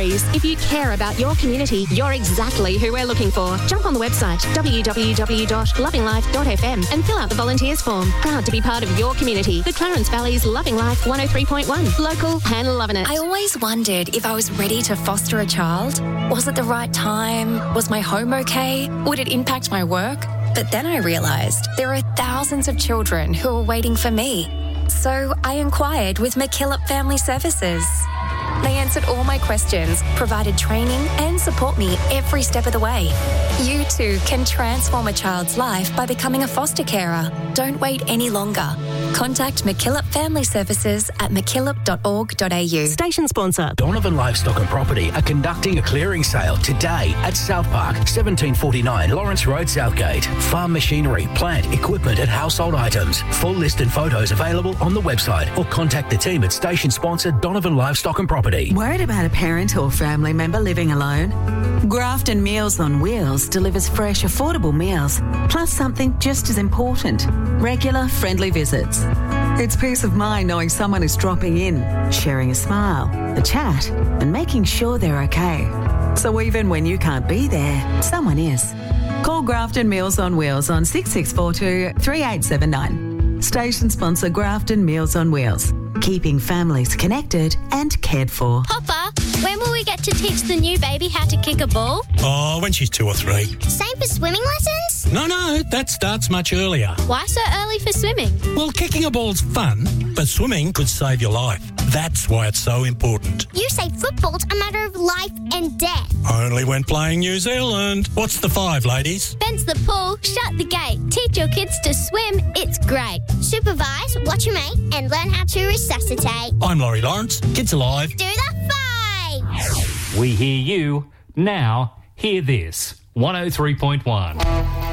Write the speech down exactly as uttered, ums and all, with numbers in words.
Please, if you care about your community, you're exactly who we're looking for. Jump on the website w w w dot loving life dot f m and fill out the volunteers form. Proud to be part of your community. The Clarence Valley's Loving Life one oh three point one. Local and loving it. I always wondered if I was ready to foster a child. Was it the right time? Was my home okay? Would it impact my work? But then I realised there are thousands of children who are waiting for me. So I inquired with McKillop Family Services. They answered all my questions, provided training and support me every step of the way. You too can transform a child's life by becoming a foster carer. Don't wait any longer. Contact McKillop Family Services at mckillop dot org dot a u. Station sponsor. Donovan Livestock and Property are conducting a clearing sale today at South Park, seventeen forty-nine Lawrence Road, Southgate. Farm machinery, plant, equipment and household items. Full list and photos available on the website or contact the team at station sponsor Donovan Livestock and Property. Worried about a parent or family member living alone? Grafton Meals on Wheels delivers fresh, affordable meals, plus something just as important, regular, friendly visits. It's peace of mind knowing someone is dropping in, sharing a smile, a chat, and making sure they're okay. So even when you can't be there, someone is. Call Grafton Meals on Wheels on six six four two, three eight seven nine. Station sponsor Grafton Meals on Wheels. Keeping families connected and cared for. Papa, when will we get to teach the new baby how to kick a ball? Oh, when she's two or three. Same for swimming lessons? No, no, that starts much earlier. Why so early for swimming? Well, kicking a ball's fun, but swimming could save your life. That's why it's so important. You say football's a matter of life and death. Only when playing New Zealand. What's the five, ladies? Fence the pool, shut the gate. Teach your kids to swim, it's great. Supervise, watch your mate, and learn how to resuscitate. I'm Laurie Lawrence. Kids Alive. Do the five! We hear you. Now, hear this. one oh three point one.